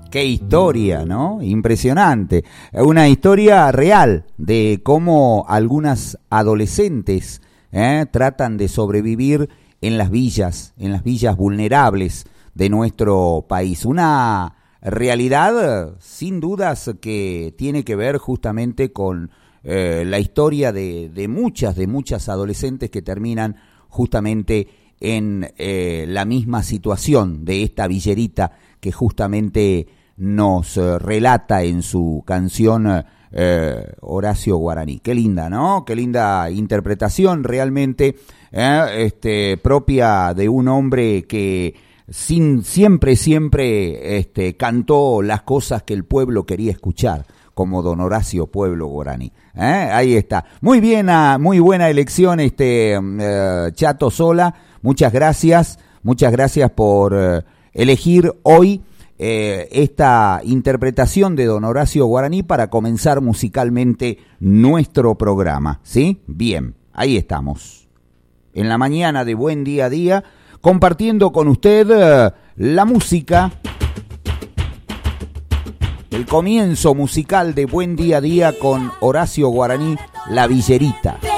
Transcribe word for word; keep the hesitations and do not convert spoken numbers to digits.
Qué historia, ¿no? Impresionante. Una historia real de cómo algunas adolescentes ¿eh? tratan de sobrevivir en las villas, en las villas vulnerables de nuestro país. Una realidad, sin dudas, que tiene que ver justamente con eh, la historia de, de muchas, de muchas adolescentes que terminan justamente en eh, la misma situación de esta villerita que justamente nos eh, relata en su canción eh, Horacio Guaraní. Qué linda, ¿no? Qué linda interpretación realmente eh, este, propia de un hombre que sin, siempre, siempre este, cantó las cosas que el pueblo quería escuchar, como don Horacio Pueblo Guaraní. ¿Eh? Ahí está. Muy bien, muy buena elección, este eh, Chato Sola. Muchas gracias, muchas gracias por eh, elegir hoy eh, esta interpretación de don Horacio Guaraní para comenzar musicalmente nuestro programa. ¿Sí? Bien, ahí estamos. En la mañana de Buen Día a Día, compartiendo con usted eh, la música. El comienzo musical de Buen Día a Día con Horacio Guaraní, La Villerita.